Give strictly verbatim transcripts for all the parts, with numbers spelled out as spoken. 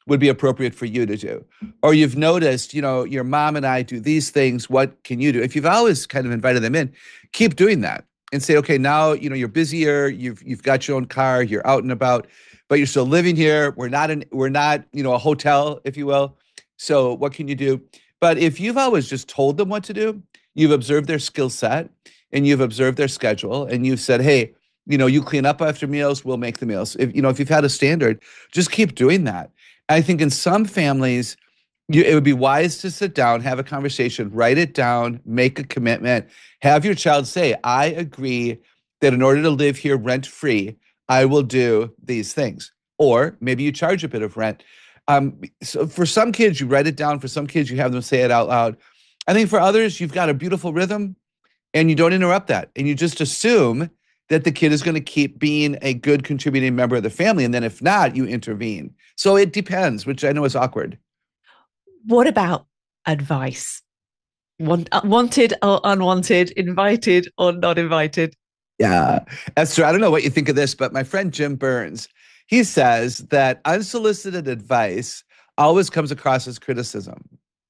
would be appropriate for you to do? Or you've noticed, you know, your mom and I do these things. What can you do? If you've always kind of invited them in, keep doing that and say, okay, now, you know, you're busier. You've, you've got your own car, you're out and about, but you're still living here. We're not in, we're not, you know, a hotel, if you will. So what can you do? But if you've always just told them what to do, you've observed their skill set and you've observed their schedule and you've said, hey, you know, you clean up after meals, we'll make the meals. If, you know, if you've had a standard, just keep doing that. I think in some families, you, it would be wise to sit down, have a conversation, write it down, make a commitment, have your child say, I agree that in order to live here rent-free, I will do these things. Or maybe you charge a bit of rent. Um, so for some kids, you write it down. For some kids, you have them say it out loud. I think for others, you've got a beautiful rhythm and you don't interrupt that. And you just assume that the kid is going to keep being a good contributing member of the family. And then if not, you intervene. So it depends, which I know is awkward. What about advice? Want, uh, wanted or unwanted, invited or not invited? Yeah. Esther, I don't know what you think of this, but my friend Jim Burns, he says that unsolicited advice always comes across as criticism.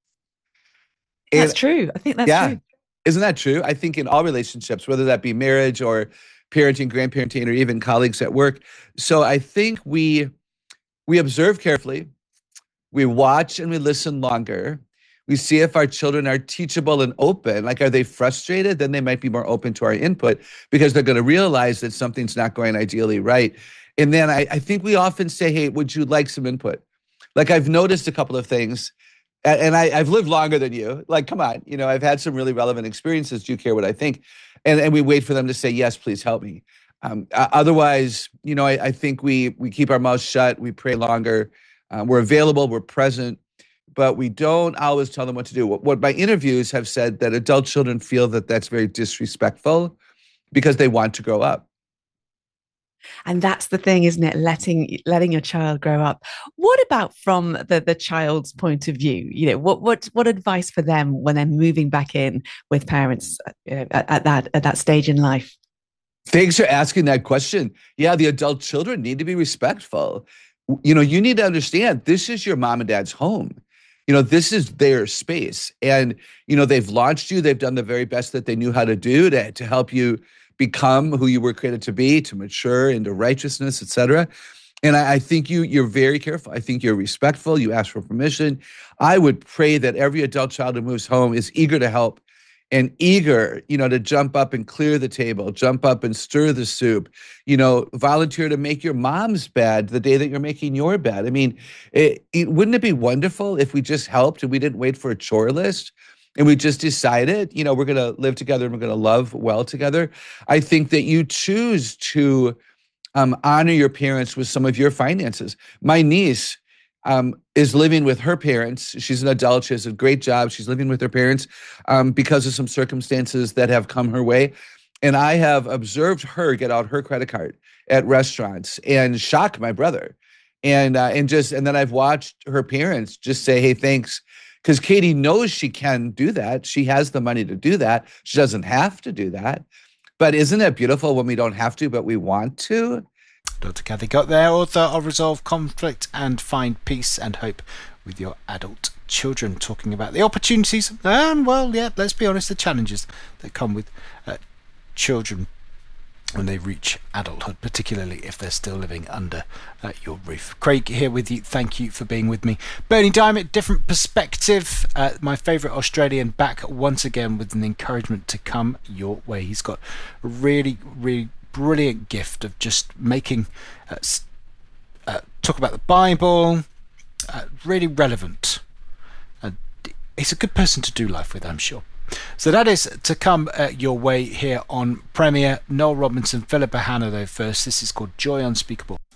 That's and, true. I think that's yeah, true. Isn't that true? I think in all relationships, whether that be marriage or parenting, grandparenting, or even colleagues at work. So I think we we observe carefully, we watch and we listen longer. We see if our children are teachable and open. Like, are they frustrated? Then they might be more open to our input because they're going to realize that something's not going ideally right. And then I, I think we often say, hey, would you like some input? Like, I've noticed a couple of things, and, and I, I've lived longer than you. Like, come on, you know, I've had some really relevant experiences. Do you care what I think? And, and we wait for them to say, yes, please help me. Um, otherwise, you know, I, I think we we keep our mouths shut. We pray longer. Uh, we're available. We're present. But we don't always tell them what to do. What, what my interviews have said that adult children feel that that's very disrespectful because they want to grow up. And that's the thing, isn't it? Letting letting your child grow up. What about from the, the child's point of view? You know, what what what advice for them when they're moving back in with parents uh, at, at that at that stage in life? Thanks for asking that question. Yeah, the adult children need to be respectful. You know, you need to understand this is your mom and dad's home. You know, this is their space. And, you know, they've launched you. They've done the very best that they knew how to do to, to help you become who you were created to be, to mature into righteousness, et cetera. And I, I think you, you're very careful. I think you're respectful. You ask for permission. I would pray that every adult child who moves home is eager to help and eager, you know, to jump up and clear the table, jump up and stir the soup, you know, volunteer to make your mom's bed the day that you're making your bed. I mean, it, it, wouldn't it be wonderful if we just helped and we didn't wait for a chore list and we just decided, you know, we're going to live together and we're going to love well together? I think that you choose to um, honor your parents with some of your finances. My niece, Um, is living with her parents. She's an adult. She has a great job. She's living with her parents um, because of some circumstances that have come her way. And I have observed her get out her credit card at restaurants and shock my brother. And uh, and just and then I've watched her parents just say, hey, thanks. Because Katie knows she can do that. She has the money to do that. She doesn't have to do that. But isn't it beautiful when we don't have to, but we want to? Doctor Kathy Gott there, author of Resolve Conflict and Find Peace and Hope with Your Adult Children, talking about the opportunities and, well, yeah, let's be honest, the challenges that come with uh, children when they reach adulthood, particularly if they're still living under uh, your roof. Craig here with you. Thank you for being with me. Bernie Diamond, different perspective. Uh, my favourite Australian, back once again with an encouragement to come your way. He's got a really, really brilliant gift of just making uh, uh, talk about the Bible uh, really relevant. Uh, he's a good person to do life with, I'm sure. So that is to come uh, your way here on Premier. Noel Robinson, Philippa Hanna though first. This is called Joy Unspeakable.